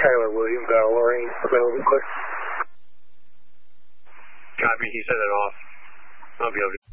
Tyler Williams, Lorraine, available, clear. Copy, he set it off. I'll be able to.